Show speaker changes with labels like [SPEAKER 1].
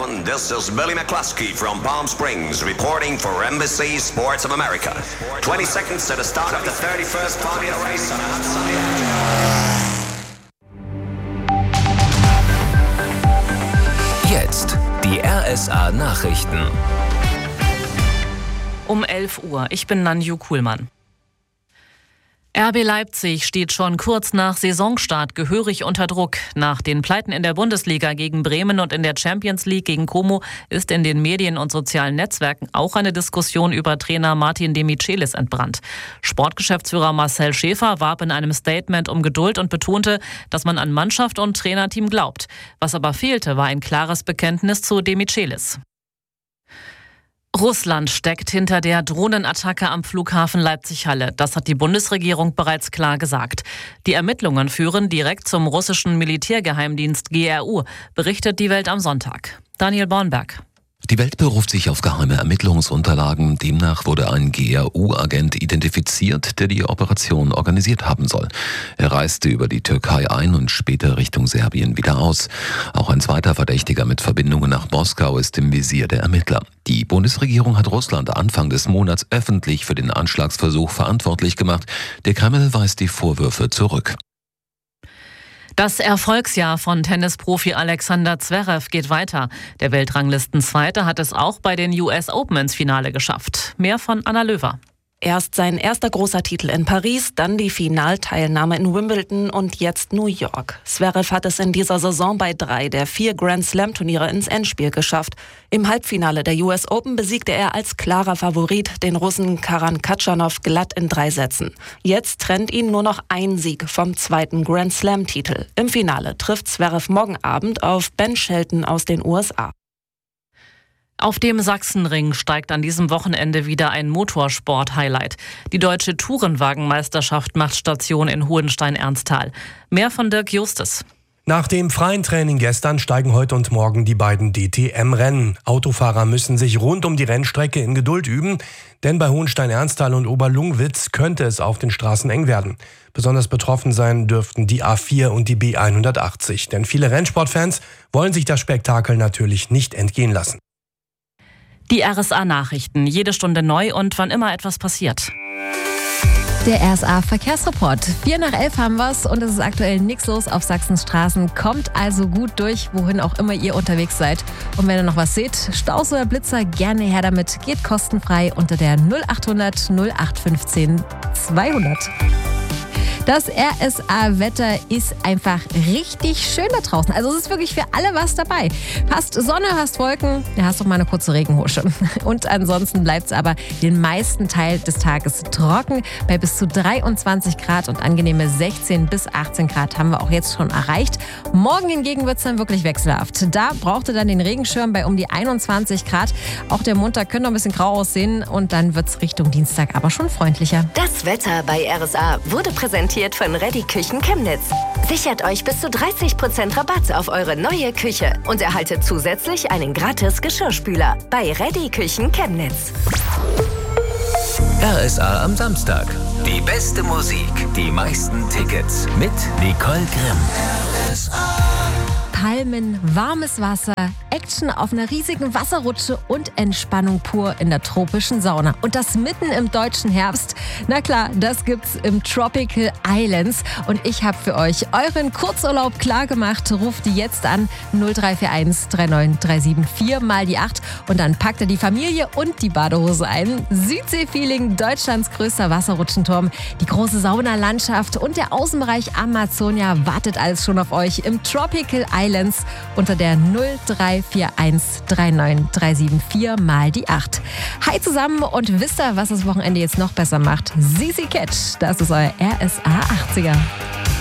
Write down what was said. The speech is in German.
[SPEAKER 1] everyone. This is Billy McCluskey from Palm Springs reporting for NBC Sports of America. 20 seconds to the start of the 31st Formula Race on a hot sunny afternoon.
[SPEAKER 2] Jetzt die RSA Nachrichten.
[SPEAKER 3] Um 11 Uhr. Ich bin Nanju Kuhlmann. RB Leipzig steht schon kurz nach Saisonstart gehörig unter Druck. Nach den Pleiten in der Bundesliga gegen Bremen und in der Champions League gegen Como ist in den Medien und sozialen Netzwerken auch eine Diskussion über Trainer Martin de Michelis entbrannt. Sportgeschäftsführer Marcel Schäfer warb in einem Statement um Geduld und betonte, dass man an Mannschaft und Trainerteam glaubt. Was aber fehlte, war ein klares Bekenntnis zu de Michelis. Russland steckt hinter der Drohnenattacke am Flughafen Leipzig-Halle. Das hat die Bundesregierung bereits klar gesagt. Die Ermittlungen führen direkt zum russischen Militärgeheimdienst GRU, berichtet die Welt am Sonntag. Daniel Bornberg.
[SPEAKER 4] Die Welt beruft sich auf geheime Ermittlungsunterlagen. Demnach wurde ein GRU-Agent identifiziert, der die Operation organisiert haben soll. Er reiste über die Türkei ein und später Richtung Serbien wieder aus. Auch ein zweiter Verdächtiger mit Verbindungen nach Moskau ist im Visier der Ermittler. Die Bundesregierung hat Russland Anfang des Monats öffentlich für den Anschlagsversuch verantwortlich gemacht. Der Kreml weist die Vorwürfe zurück.
[SPEAKER 3] Das Erfolgsjahr von Tennisprofi Alexander Zverev geht weiter. Der Weltranglistenzweite hat es auch bei den US Open ins Finale geschafft. Mehr von Anna Löwer.
[SPEAKER 5] Erst sein erster großer Titel in Paris, dann die Finalteilnahme in Wimbledon und jetzt New York. Zverev hat es in dieser Saison bei 3 der 4 Grand-Slam-Turniere ins Endspiel geschafft. Im Halbfinale der US Open besiegte er als klarer Favorit den Russen Karan Khachanov glatt in 3 Sätzen. Jetzt trennt ihn nur noch ein Sieg vom 2. Grand-Slam-Titel. Im Finale trifft Zverev morgen Abend auf Ben Shelton aus den USA.
[SPEAKER 3] Auf dem Sachsenring steigt an diesem Wochenende wieder ein Motorsport-Highlight. Die deutsche Tourenwagenmeisterschaft macht Station in Hohenstein-Ernsthal. Mehr von Dirk Justus.
[SPEAKER 6] Nach dem freien Training gestern steigen heute und morgen die beiden DTM-Rennen. Autofahrer müssen sich rund um die Rennstrecke in Geduld üben, denn bei Hohenstein-Ernsthal und Oberlungwitz könnte es auf den Straßen eng werden. Besonders betroffen sein dürften die A4 und die B180, denn viele Rennsportfans wollen sich das Spektakel natürlich nicht entgehen lassen.
[SPEAKER 3] Die RSA-Nachrichten, jede Stunde neu und wann immer etwas passiert.
[SPEAKER 7] Der RSA-Verkehrsreport. 11:04 haben wir's und es ist aktuell nichts los auf Sachsens Straßen. Kommt also gut durch, wohin auch immer ihr unterwegs seid. Und wenn ihr noch was seht, Staus oder Blitzer, gerne her damit. Geht kostenfrei unter der 0800 0815 200. Das RSA-Wetter ist einfach richtig schön da draußen. Also es ist wirklich für alle was dabei. Hast Sonne, hast Wolken, ja, hast doch mal eine kurze Regenhosche. Und ansonsten bleibt es aber den meisten Teil des Tages trocken. Bei bis zu 23 Grad und angenehme 16 bis 18 Grad haben wir auch jetzt schon erreicht. Morgen hingegen wird es dann wirklich wechselhaft. Da braucht ihr dann den Regenschirm bei um die 21 Grad. Auch der Montag könnte noch ein bisschen grau aussehen und dann wird es Richtung Dienstag aber schon freundlicher.
[SPEAKER 8] Das Wetter bei RSA wurde präsentiert von Reddy Küchen Chemnitz. Sichert euch bis zu 30% Rabatt auf eure neue Küche und erhaltet zusätzlich einen gratis Geschirrspüler bei Reddy Küchen Chemnitz.
[SPEAKER 2] RSA am Samstag. Die beste Musik, die meisten Tickets mit Nicole Grimm. RSA.
[SPEAKER 7] Palmen, warmes Wasser, Action auf einer riesigen Wasserrutsche und Entspannung pur in der tropischen Sauna. Und das mitten im deutschen Herbst. Na klar, das gibt's im Tropical Islands. Und ich habe für euch euren Kurzurlaub klar gemacht. Ruft die jetzt an 0341 39374 mal die 8 und dann packt ihr die Familie und die Badehose ein. Südsee-Feeling, Deutschlands größter Wasserrutschenturm, die große Saunalandschaft und der Außenbereich Amazonia wartet alles schon auf euch im Tropical Islands unter der 0341 39374 mal die 8. Hi zusammen und wisst ihr, was das Wochenende jetzt noch besser macht? Sisi Catch, das ist euer RSA 80er.